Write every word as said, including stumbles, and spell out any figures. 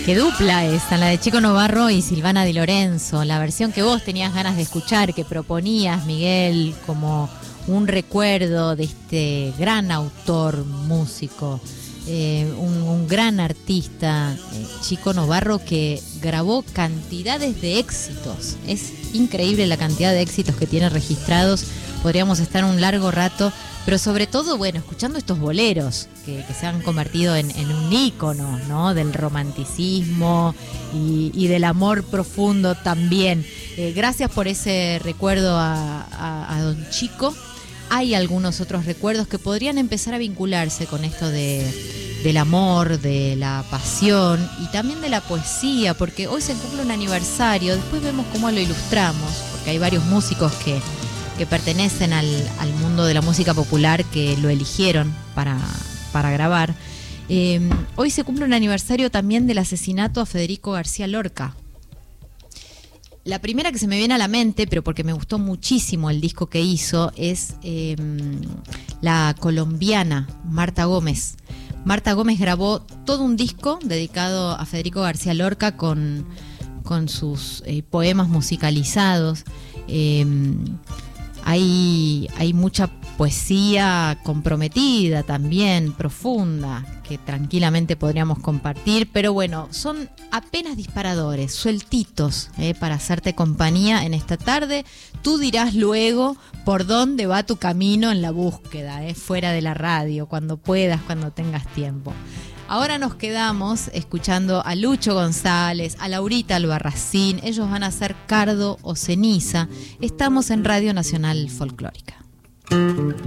Qué dupla esta, la de Chico Novarro y Silvana Di Lorenzo, la versión que vos tenías ganas de escuchar, que proponías, Miguel, como un recuerdo de este gran autor, músico, eh, un, un gran artista, eh, Chico Novarro, que grabó cantidades de éxitos. Es increíble la cantidad de éxitos que tiene registrados. Podríamos estar un largo rato, pero sobre todo, bueno, escuchando estos boleros que, que se han convertido en, en un ícono, ¿no? Del romanticismo y, y del amor profundo también. Eh, gracias por ese recuerdo a, a, a don Chico. Hay algunos otros recuerdos que podrían empezar a vincularse con esto de, del amor, de la pasión y también de la poesía, porque hoy se cumple un aniversario, después vemos cómo lo ilustramos, porque hay varios músicos que que pertenecen al, al mundo de la música popular que lo eligieron para, para grabar. Eh, hoy se cumple un aniversario también del asesinato a Federico García Lorca. La primera que se me viene a la mente, pero porque me gustó muchísimo el disco que hizo, es eh, la colombiana Marta Gómez. Marta Gómez grabó todo un disco dedicado a Federico García Lorca con, con sus eh, poemas musicalizados. Eh, Hay, hay mucha poesía comprometida también, profunda, que tranquilamente podríamos compartir, pero bueno, son apenas disparadores, sueltitos, eh, para hacerte compañía en esta tarde. Tú dirás luego por dónde va tu camino en la búsqueda, eh, fuera de la radio, cuando puedas, cuando tengas tiempo. Ahora nos quedamos escuchando a Lucho González, a Laurita Albarracín. Ellos van a hacer Cardo o Ceniza. Estamos en Radio Nacional Folclórica.